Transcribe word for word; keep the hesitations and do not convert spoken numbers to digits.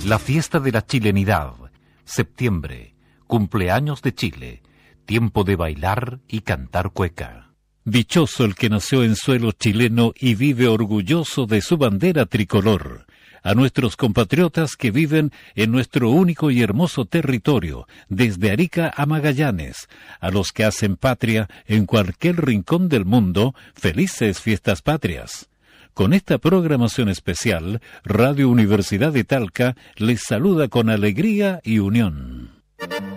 La fiesta de la chilenidad, septiembre, cumpleaños de Chile, tiempo de bailar y cantar cueca. Dichoso el que nació en suelo chileno y vive orgulloso de su bandera tricolor. A nuestros compatriotas que viven en nuestro único y hermoso territorio, desde Arica a Magallanes, a los que hacen patria en cualquier rincón del mundo, felices fiestas patrias. Con esta programación especial, Radio Universidad de Talca les saluda con alegría y unión.